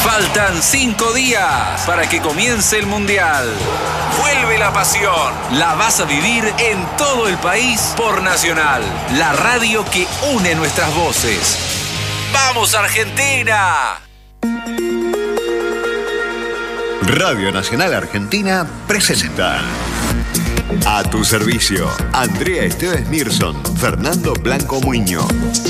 Faltan 5 días para que comience el Mundial. Vuelve la pasión. La vas a vivir en todo el país por Nacional, la radio que une nuestras voces. ¡Vamos, Argentina! Radio Nacional Argentina presenta. A tu servicio, Andrea Esteves Mirson, Fernando Blanco Muñoz.